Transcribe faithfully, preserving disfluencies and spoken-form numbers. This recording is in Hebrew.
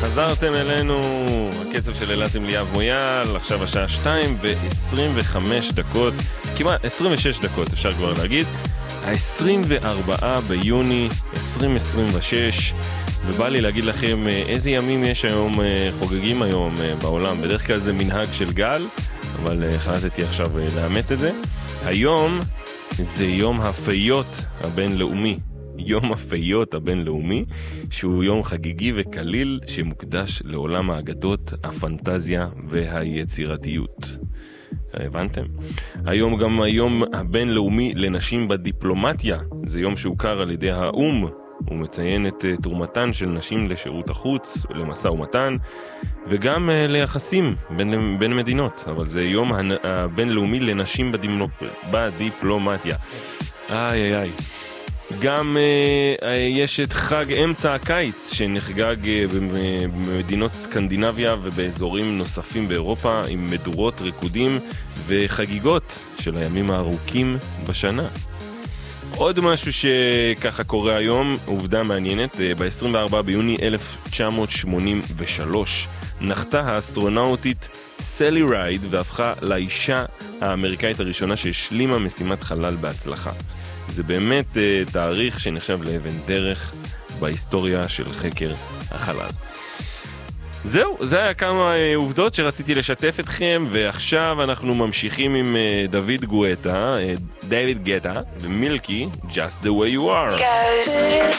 חזרתם אלינו, הקצב של אילת עם ליאב מויאל, עכשיו השעה שתיים ועשרים וחמש דקות, כמעט עשרים ושש דקות אפשר כבר להגיד, ה-עשרים וארבעה ביוני עשרים עשרים ושש, ובא לי להגיד לכם איזה ימים יש היום, חוגגים היום בעולם. בדרך כלל זה מנהג של גל, אבל החלטתי עכשיו לאמץ את זה. היום זה יום הפיות הבינלאומי, יום הפיות הבינלאומי, שהוא יום חגיגי וקליל שמוקדש לעולם האגדות, הפנטזיה והיצירתיות. הבנתם? היום גם היום הבינלאומי לנשים בדיפלומטיה, זה יום שהוכר על ידי האום, הוא מציין את תרומתן של נשים לשירות החוץ, למשא ומתן, וגם ליחסים בין, בין מדינות, אבל זה יום הבינלאומי לנשים בדיפלומטיה. איי איי איי. גם אה, יש את חג אמצע הקיץ שנחגג אה, במדינות סקנדינביה ובאזורים נוספים באירופה עם מדורות, ריקודים וחגיגות של הימים הארוכים בשנה. עוד משהו שככה קורה היום, עובדה מעניינת, ב-עשרים וארבעה ביוני אלף תשע מאות שמונים ושלוש נחתה האסטרונאוטית סלי רייד והפכה לאישה האמריקאית הראשונה שהשלימה משימת חלל בהצלחה. זה באמת uh, תאריך שנחשב לאבן דרך בהיסטוריה של חקר החלל. זהו, זה היה כמה uh, עובדות שרציתי לשתף אתכם, ועכשיו אנחנו ממשיכים עם uh, דוד גואטה, uh, דייוויד גטה ומילקי, Just the way you are.